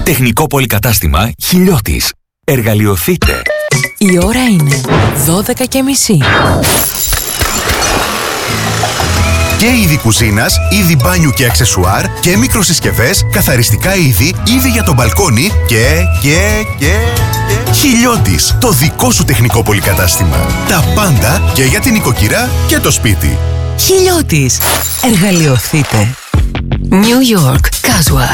Τεχνικό πολυκατάστημα Χιλιώτης. Εργαλειοθείτε. Η ώρα είναι 12:30. Και είδη κουζίνας, είδη μπάνιου και αξεσουάρ και μικροσυσκευές, καθαριστικά είδη για το μπαλκόνι και... Χιλιώτης, το δικό σου τεχνικό πολυκατάστημα. Τα πάντα και για την οικοκυρά και το σπίτι. Χιλιώτης. Εργαλειοθείτε. New York Casual.